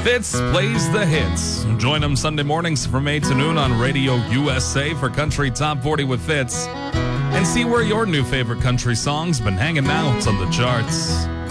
Fitz plays the hits. Join him Sunday mornings from 8 to noon on Radio USA for Country Top 40 with Fitz. And see where your new favorite country song's been hanging out on the charts.